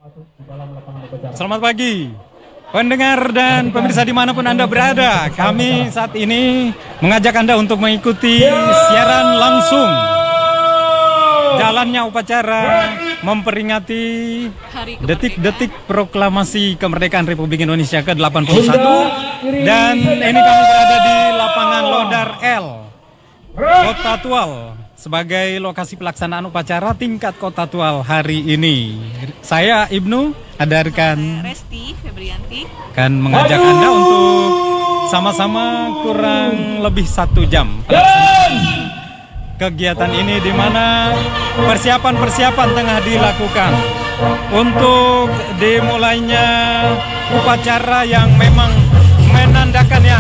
Selamat pagi, pendengar dan pemirsa dimanapun Anda berada. Kami saat ini mengajak Anda untuk mengikuti siaran langsung jalannya upacara memperingati detik-detik proklamasi kemerdekaan Republik Indonesia ke-81. Dan ini kami berada di lapangan Lodar L, Kota Tual, sebagai lokasi pelaksanaan upacara tingkat Kota Tual hari ini. Saya Ibnu Adarkan, Resti Febrianti, akan mengajak Anda untuk sama-sama kurang lebih 1 jam pelaksanaan kegiatan ini, di mana persiapan-persiapan tengah dilakukan untuk dimulainya upacara yang memang menandakan